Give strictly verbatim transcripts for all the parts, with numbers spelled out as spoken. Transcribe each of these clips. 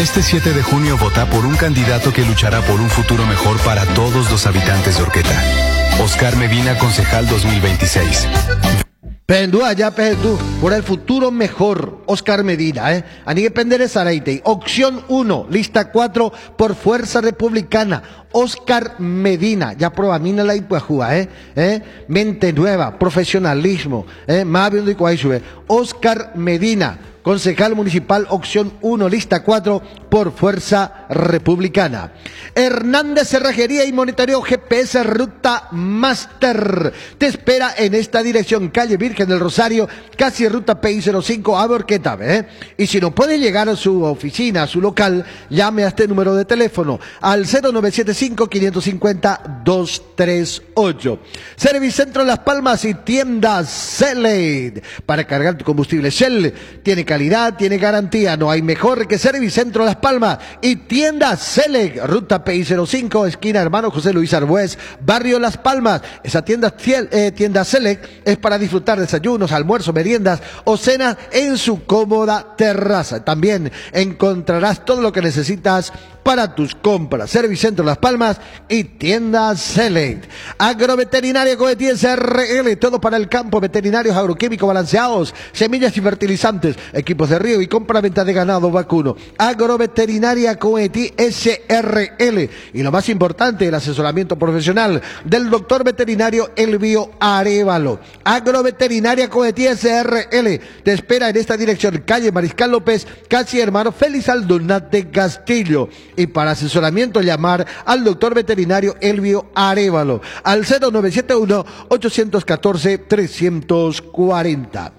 Este siete de junio vota por un candidato que luchará por un futuro mejor para todos los habitantes de Orqueta. Oscar Medina, concejal dos mil veintiséis. Pendúa ya, Pendú, por el futuro mejor, Oscar Medina, ¿eh? Anigue Pendere Zaraite, opción uno, lista cuatro, por Fuerza Republicana, Oscar Medina, ya prueba, mina la ipuajúa, ¿eh? ¿eh? Mente nueva, profesionalismo, ¿eh? Más bien de Cuaizube, Oscar Medina, concejal municipal, opción uno, lista cuatro, por Fuerza Republicana. Hernández Cerrajería y Monitoreo G P S Ruta Master. Te espera en esta dirección, calle Virgen del Rosario, casi ruta P I cero cinco, a Orqueta, ¿eh? Y si no puede llegar a su oficina, a su local, llame a este número de teléfono, al cero nueve siete cinco, cinco cinco cero, dos tres ocho. Servicentro Las Palmas y tienda Select. Para cargar tu combustible Shell, tiene calidad, tiene garantía, no hay mejor que Servicentro Las Palmas y tienda Select, ruta P I cero cinco, esquina Hermano José Luis Arbués, barrio Las Palmas. Esa tienda, eh, tienda Select es para disfrutar desayunos, almuerzos, meriendas o cenas en su cómoda terraza. También encontrarás todo lo que necesitas para tus compras. Servicentro Las Palmas y tienda Select. Agroveterinaria Coeti S R L, todo para el campo, veterinarios agroquímicos balanceados, semillas y fertilizantes, equipos de río y compra-venta de ganado vacuno. Agroveterinaria Coeti S R L. Y lo más importante, el asesoramiento profesional del doctor veterinario Elvio Arévalo. Agroveterinaria Coeti S R L te espera en esta dirección, calle Mariscal López, casi Hermano Félix Aldunate Castillo. Y para asesoramiento llamar al doctor veterinario Elvio Arévalo al cero nueve siete uno, ocho uno cuatro, tres cuatro cero.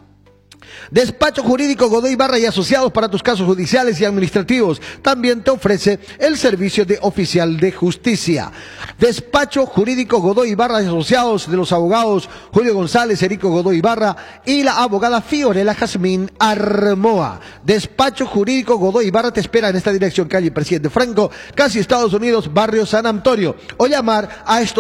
Despacho Jurídico Godoy Barra y Asociados para tus casos judiciales y administrativos. También te ofrece el servicio de oficial de justicia. Despacho Jurídico Godoy Barra y Asociados de los abogados Julio González, Erico Godoy Barra y la abogada Fiorella Jazmín Armoa. Despacho Jurídico Godoy Barra te espera en esta dirección, calle Presidente Franco, casi Estados Unidos, barrio San Antonio. O llamar a estos